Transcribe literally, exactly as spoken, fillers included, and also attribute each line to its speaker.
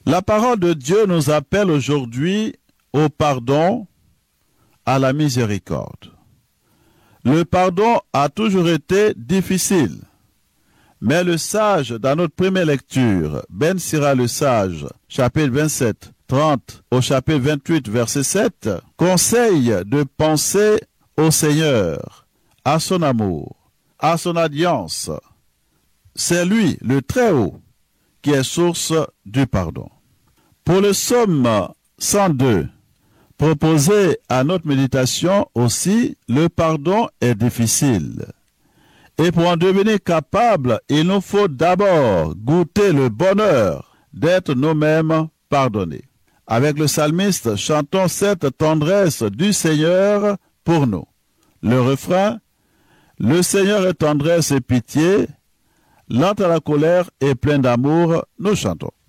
Speaker 1: La parole de Dieu nous appelle aujourd'hui au pardon, à la miséricorde. Le pardon a toujours été difficile, mais le sage, dans notre première lecture, Ben Sira le sage, chapitre vingt-sept, trente au chapitre vingt-huit, verset sept, conseille de penser au Seigneur, à son amour, à son alliance. C'est lui, le Très-Haut, qui est source du pardon. Pour le psaume cent deux, proposé à notre méditation aussi, le pardon est difficile. Et pour en devenir capable, il nous faut d'abord goûter le bonheur d'être nous-mêmes pardonnés. Avec le psalmiste, chantons cette tendresse du Seigneur pour nous. Le refrain, le Seigneur est tendresse et pitié, lent à la colère et plein d'amour, nous chantons.